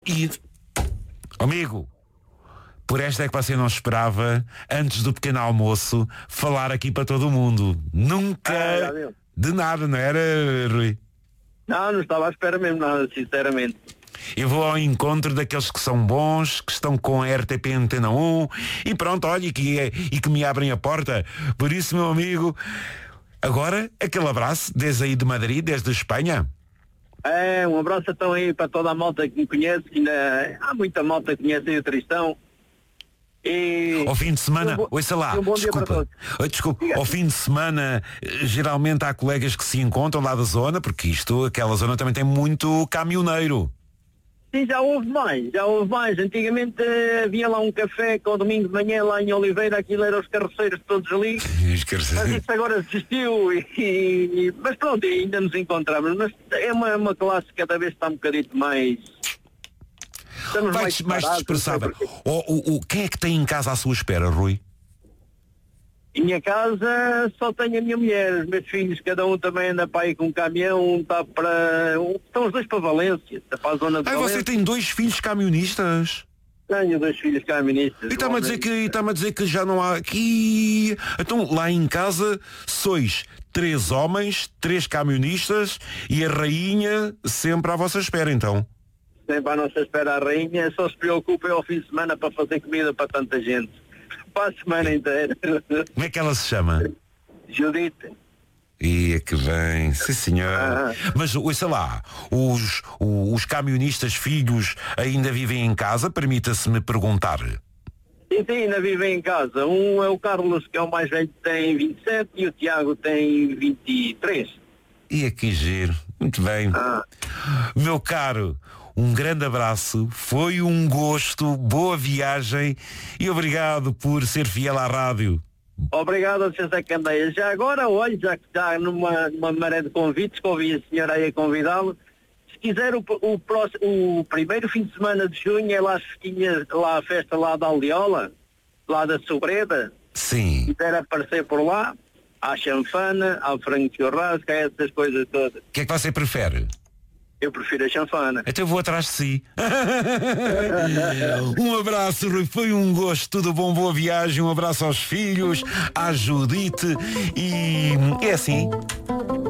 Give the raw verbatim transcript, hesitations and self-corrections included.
E, amigo, por esta é que você não esperava, antes do pequeno almoço, falar aqui para todo o mundo. Nunca, Ah, de nada, não era, Rui? Não, não estava à espera mesmo nada, sinceramente. Eu vou ao encontro daqueles que são bons, que estão com a R T P Antena um e pronto, olha, e que, e que me abrem a porta. Por isso, meu amigo, agora aquele abraço desde aí de Madrid, desde Espanha. É, um abraço então aí para toda a malta que me conhece, que ainda há muita malta que conhece aí o Tristão. E ao fim de semana, um ouça lá, um bom desculpa, oh, desculpa, ao fim de semana geralmente há colegas que se encontram lá da zona, porque isto, aquela zona também tem muito caminhoneiro. Sim, já houve mais, já houve mais. Antigamente eh, havia lá um café com o domingo de manhã lá em Oliveira, aquilo eram os carroceiros todos ali. Mas isso agora desistiu e, e mas pronto, ainda nos encontramos. Mas é uma, uma classe que cada vez está um bocadito mais. Estamos mais, mais, mais separados, dispersada. O, o, o, quem é que tem em casa à sua espera, Rui? Em minha casa só tenho a minha mulher, os meus filhos, cada um também anda para aí com um caminhão, um está para. Um, estão os dois para Valência, está para a zona de Ai, Valência. você tem dois filhos camionistas? Tenho dois filhos caministas. E está-me a dizer que está-me a dizer que já não há aqui. Então lá em casa sois três homens, três camionistas e a rainha sempre à vossa espera, então. Sempre à nossa espera a rainha, só se preocupa ao fim de semana para fazer comida para tanta gente. Para a semana inteira. Como é que ela se chama? Judite. Ia que bem, sim senhor. Ah. Mas, ouça lá, os, os, os camionistas filhos ainda vivem em casa? Permita-se-me perguntar. Sim, sim, ainda vivem em casa. Um é o Carlos, que é o mais velho, tem vinte e sete, e o Tiago tem vinte e três. Ia que giro, muito bem. Ah. Meu caro, um grande abraço, foi um gosto, boa viagem e obrigado por ser fiel à rádio. Obrigado a José Candeias. Já agora, olha, já que está numa, numa maré de convites, que ouvi a senhora aí a convidá-lo, se quiser o, o, próximo, o primeiro fim de semana de junho é lá, festinha, lá a festa lá da Aldeola, lá da Sobreda. Sim. Se quiser aparecer por lá, há chanfana, há frango de churrasco, há essas coisas todas. O que é que você prefere? Eu prefiro a chanfana. Então eu vou atrás de si. Um abraço, Rui. Foi um gosto. Tudo bom, boa viagem. Um abraço aos filhos, à Judite. E é assim.